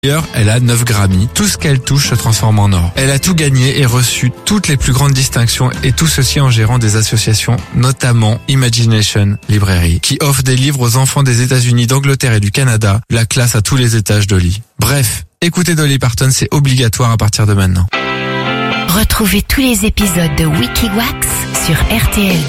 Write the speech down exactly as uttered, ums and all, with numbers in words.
D'ailleurs, elle a neuf Grammy. Tout ce qu'elle touche se transforme en or. Elle a tout gagné et reçu toutes les plus grandes distinctions, et tout ceci en gérant des associations, notamment Imagination Library, qui offre des livres aux enfants des États-Unis, d'Angleterre et du Canada, la classe à tous les étages Dolly. Bref, écoutez Dolly Parton, c'est obligatoire à partir de maintenant. Retrouvez tous les épisodes de Wikiwax sur R T L.